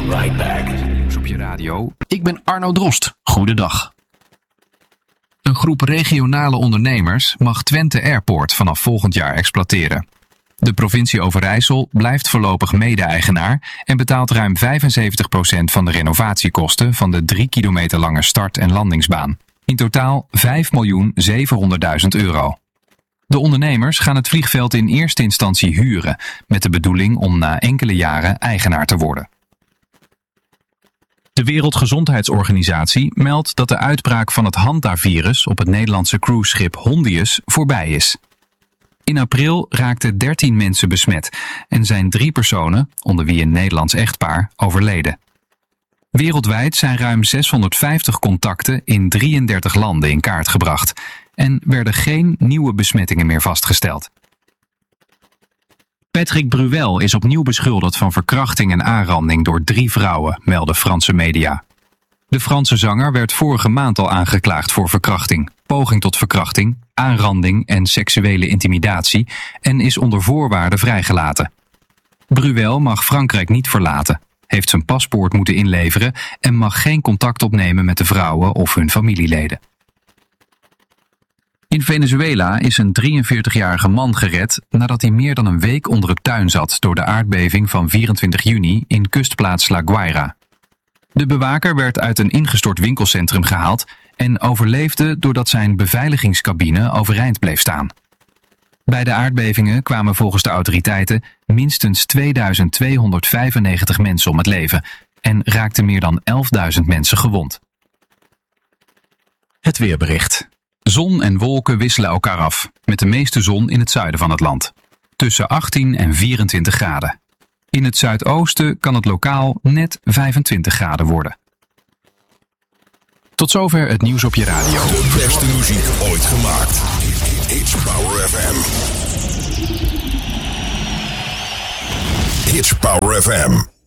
right back. Nieuws op je radio. Ik ben Arno Drost. Goedendag. Een groep regionale ondernemers mag Twente Airport vanaf volgend jaar exploiteren. De provincie Overijssel blijft voorlopig mede-eigenaar en betaalt ruim 75% van de renovatiekosten van de 3 kilometer lange start- en landingsbaan. In totaal 5.700.000 euro. De ondernemers gaan het vliegveld in eerste instantie huren, met de bedoeling om na enkele jaren eigenaar te worden. De Wereldgezondheidsorganisatie meldt dat de uitbraak van het Hantavirus op het Nederlandse cruiseschip Hondius voorbij is. In april raakten 13 mensen besmet en zijn 3 personen, onder wie een Nederlands echtpaar, overleden. Wereldwijd zijn ruim 650 contacten in 33 landen in kaart gebracht en werden geen nieuwe besmettingen meer vastgesteld. Patrick Bruel is opnieuw beschuldigd van verkrachting en aanranding door 3 vrouwen, melden Franse media. De Franse zanger werd vorige maand al aangeklaagd voor verkrachting, poging tot verkrachting, aanranding en seksuele intimidatie en is onder voorwaarden vrijgelaten. Bruel mag Frankrijk niet verlaten, heeft zijn paspoort moeten inleveren en mag geen contact opnemen met de vrouwen of hun familieleden. In Venezuela is een 43-jarige man gered nadat hij meer dan een week onder het puin zat door de aardbeving van 24 juni in kustplaats La Guaira. De bewaker werd uit een ingestort winkelcentrum gehaald en overleefde doordat zijn beveiligingscabine overeind bleef staan. Bij de aardbevingen kwamen volgens de autoriteiten minstens 2295 mensen om het leven en raakten meer dan 11.000 mensen gewond. Het weerbericht. Zon en wolken wisselen elkaar af, met de meeste zon in het zuiden van het land. Tussen 18 en 24 graden. In het zuidoosten kan het lokaal net 25 graden worden. Tot zover het nieuws op je radio. De beste muziek ooit gemaakt. It's Power FM. It's Power FM.